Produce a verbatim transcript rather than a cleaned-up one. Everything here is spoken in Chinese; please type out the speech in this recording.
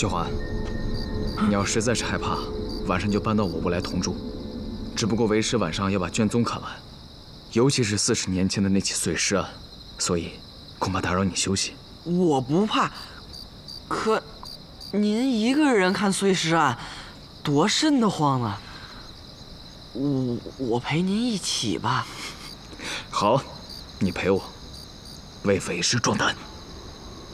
秀华，你要实在是害怕，晚上就搬到我屋来同住。只不过为师晚上要把卷宗看完，尤其是四十年前的那起碎尸案，所以恐怕打扰你休息。 我不怕，可您一个人看碎尸案，多瘆得慌啊！我我陪您一起吧。 好，你陪我，为为师壮胆。